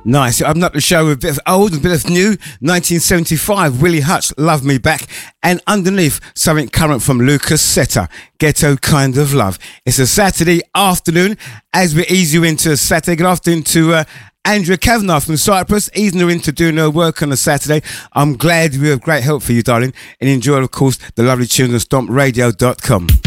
Nice. I'm not the show with a bit of old and a bit of new. 1975, Willie Hutch, Love Me Back. And underneath, something current from Lucas Seta, Ghetto Kind of Love. It's a Saturday afternoon as we ease you into a Saturday. Good afternoon to Andrea Kavanagh from Cyprus, easing her into doing her work on a Saturday. I'm glad we have great help for you, darling. And enjoy, of course, the lovely tunes on stompradio.com.